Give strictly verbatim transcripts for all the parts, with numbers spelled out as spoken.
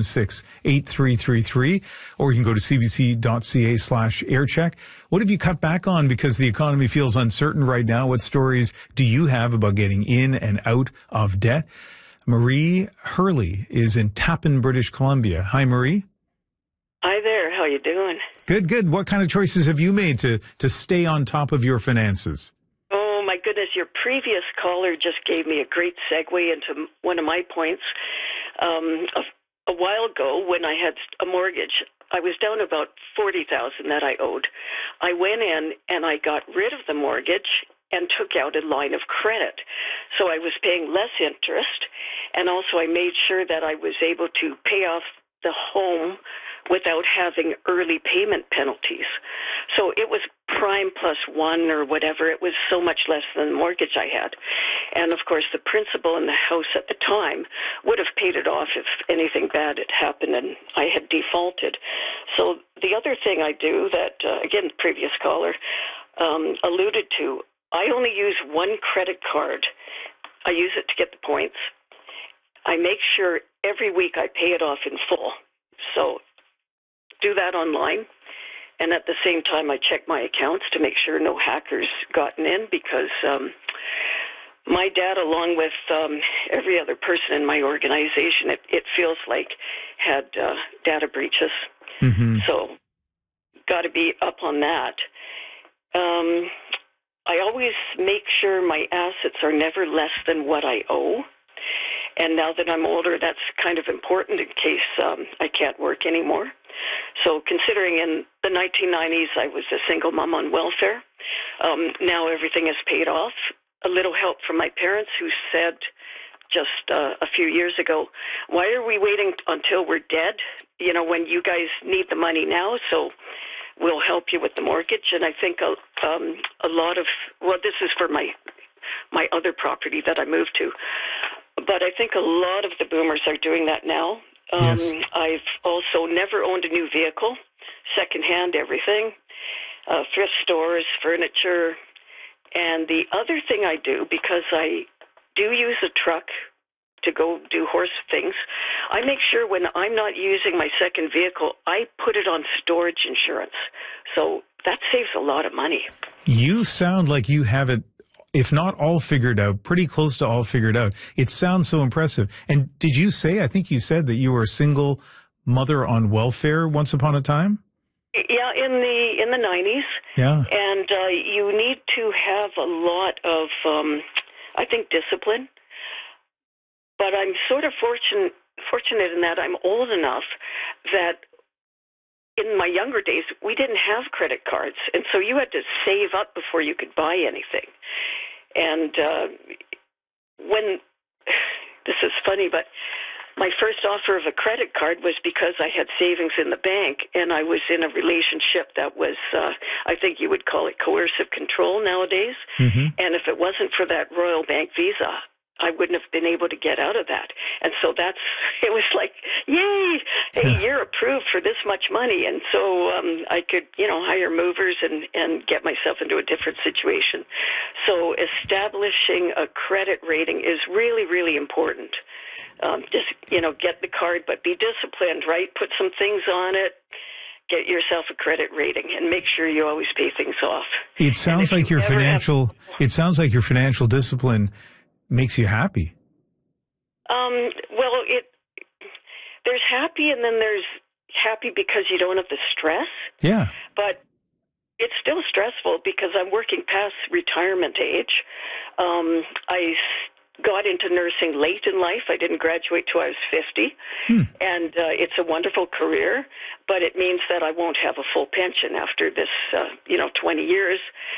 one six, eight three three three, or you can go to cbc.ca slash aircheck. What have you cut back on because the economy feels uncertain right now? What stories do you have about getting in and out of debt? Marie Hurley is in Tappan, British Columbia. Hi, Marie. Hi there. How you doing? Good, good. What kind of choices have you made to, to stay on top of your finances? Oh, my goodness. Your previous caller just gave me a great segue into one of my points. Um, a, a while ago, when I had a mortgage, I was down about forty thousand dollars that I owed. I went in and I got rid of the mortgage and took out a line of credit. So I was paying less interest, and also I made sure that I was able to pay off the home without having early payment penalties. So it was prime plus one or whatever. It was so much less than the mortgage I had. And of course, the principal in the house at the time would have paid it off if anything bad had happened and I had defaulted. So the other thing I do that, uh, again, the previous caller um, alluded to, I only use one credit card. I use it to get the points. I make sure every week I pay it off in full. So do that online. And at the same time, I check my accounts to make sure no hackers gotten in, because um, my dad, along with um, every other person in my organization, it, it feels like had uh, data breaches. Mm-hmm. So got to be up on that. Um, I always make sure my assets are never less than what I owe. And now that I'm older, that's kind of important in case um, I can't work anymore. So considering in the nineteen nineties I was a single mom on welfare, um, now everything is paid off. A little help from my parents, who said just uh, a few years ago, why are we waiting until we're dead, you know, when you guys need the money now? So we'll help you with the mortgage. And I think a, um, a lot of, well, this is for my my other property that I moved to. But I think a lot of the boomers are doing that now. Um, yes. I've also never owned a new vehicle, secondhand everything, uh, thrift stores, furniture. And the other thing I do, because I do use a truck to go do horse things, I make sure when I'm not using my second vehicle, I put it on storage insurance. So that saves a lot of money. You sound like you have it, if not all figured out, pretty close to all figured out. It sounds so impressive. And did you say, I think you said that you were a single mother on welfare once upon a time? Yeah, in the in the nineties. Yeah. And uh, you need to have a lot of, um, I think, discipline. But I'm sort of fortunate, fortunate in that I'm old enough that in my younger days, we didn't have credit cards, and so you had to save up before you could buy anything. And uh, when, this is funny, but my first offer of a credit card was because I had savings in the bank, and I was in a relationship that was, uh, I think you would call it coercive control nowadays. Mm-hmm. And if it wasn't for that Royal Bank Visa, I wouldn't have been able to get out of that. And so that's, it was like, yay, hey, you're approved for this much money. And so um, I could, you know, hire movers and, and get myself into a different situation. So establishing a credit rating is really, really important. Um, just, you know, get the card, but be disciplined, right? Put some things on it. Get yourself a credit rating and make sure you always pay things off. It sounds like you your financial, have, it sounds like your financial discipline makes you happy. Um, well, it there's happy, and then there's happy because you don't have the stress. Yeah. But it's still stressful because I'm working past retirement age. Um, I got into nursing late in life. I didn't graduate till I was fifty. Hmm. And uh, it's a wonderful career, but it means that I won't have a full pension after this, uh, you know, twenty years.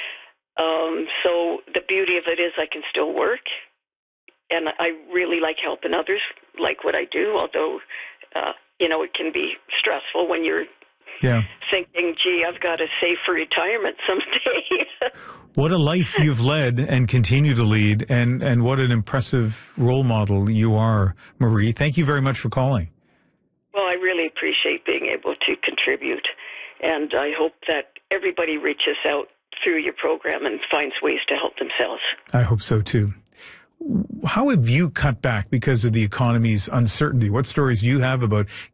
Um, so the beauty of it is I can still work. And I really like helping others, like what I do, although, uh, you know, it can be stressful when you're yeah. thinking, gee, I've got to save for retirement someday. What a life you've led and continue to lead, and, and what an impressive role model you are, Marie. Thank you very much for calling. Well, I really appreciate being able to contribute, and I hope that everybody reaches out through your program and finds ways to help themselves. I hope so, too. How have you cut back because of the economy's uncertainty? What stories do you have about